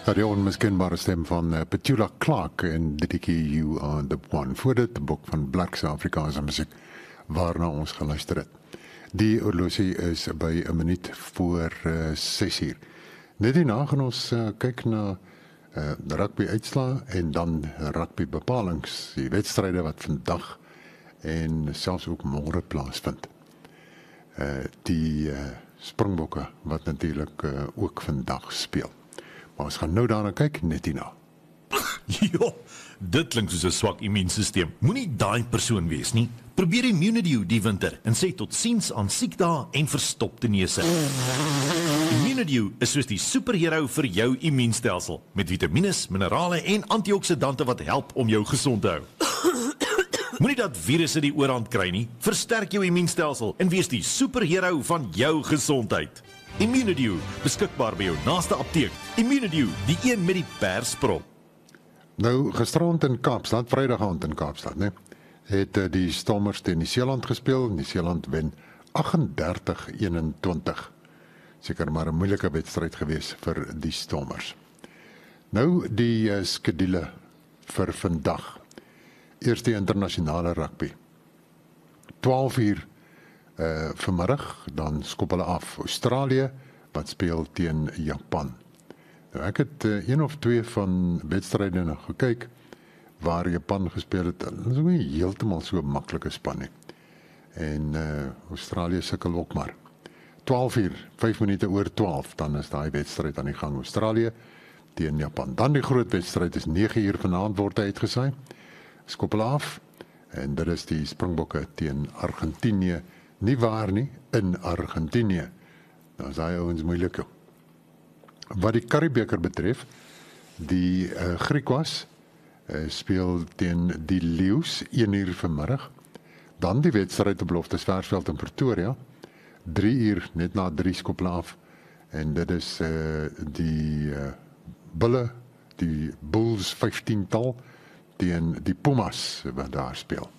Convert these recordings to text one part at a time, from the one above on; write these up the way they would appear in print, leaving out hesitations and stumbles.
Die onmiskenbare stem van Petula Clark en die liedjie You Are The One. Voor dit 'n boek van Black's Afrikaanse musiek waarna ons geluister het. Die horlosie is by 'n minuut voor 6:00. Net hierna gaan ons kyk na rugby uitslae en dan rugby bepalings, die wedstryde wat vandag en selfs ook môre plaasvind. Die Springbokke wat natuurlik ook vandag speel. Maar ons gaan nou daarna kyk, net hierna. Ja, dit klink soos 'n swak immuunstelsel. Moenie daai persoon wees nie. Probeer Immunedio die winter en sê totsiens aan siekdae en verstopte neuse. Immunedio is soos die superhero vir jou immuunstelsel, met vitamiene, minerale en antioksidante wat help om jou gesond te hou. Moenie dat virusse die oorhand kry nie. Versterk jou immuunstelsel en wees die superhero van jou gesondheid. Immunedio, beskikbaar by jou naaste apteek. Immunedio, die een met die persprop. Nou, gisterand in Kaapstad, Vrydag in Kaapstad, né? Het die Stormers teen Nieu-Seeland gespeel. Nieu-Seeland wen 38-21. Seker maar 'n moeilike wedstryd gewees vir die Stormers. Nou die skedule vir vandag. Eers die internasionale rugby. 12:00 vanmiddag, dan skop hulle af Australië wat speel teen Japan. Nou ek het een of twee van wedstryde nog gekyk waar Japan gespeel het. Dit is nie heeltemal so 'n maklike span nie. En Australië sukkel ook maar. 12:00, 5 minute oor 12, dan is daai wedstryd aan die gang. Australië teen Japan. Dan die groot wedstryd is 9:00 vanaand word hy uitgesaai. Skop hulle af en dit is die Springbokke teen Argentinië. Nie waar nie, in Argentinië. Nou is daai ouens moeilik. Wat die Currie-beker betref, die Griekwas speel teen die Leeu's 1:00 vanmiddag. Dan die wedstryd op Loftusversveld in Pretoria. 3:00, net na 3 skop hulle af. En dit is die Bulle, die Bulls 15-tal teen die Pumas wat daar speel.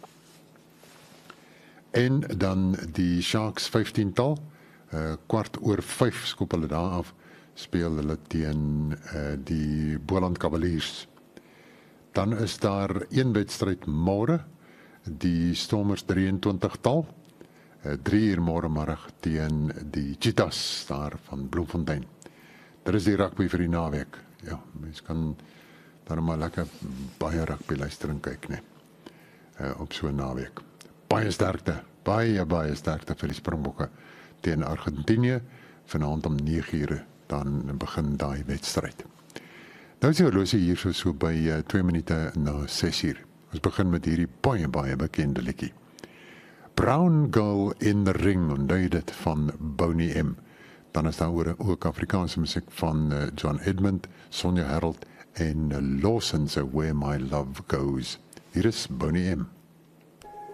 En dan die Sharks 15-tal, 4:15 skop hulle daar af, speel hulle teen die Boland Cavaliers. Dan is daar een wedstryd môre, die Stormers 23-tal, 3:00 môre middag teen die Cheetahs daar van Bloemfontein. Dit is die rugby vir die naweek. Ja, mens kan daar maar lekker baie rugby luister en kyk, nee, op so 'n naweek. Baie sterkte vir die Springbokke teen Argentinië. Vanaand om 9:00 dan begin daai wedstryd. Nou is die horlosie hier so by 2 minute na 6:00. Ons begin met hierdie baie bekende liedjie. Brown Girl in the Ring, onthou dit van Boney M. Dan is daar ook Afrikaanse musiek van John Edmund, Sonja Harold en Lawson se Where My Love Goes. Hier is Boney M.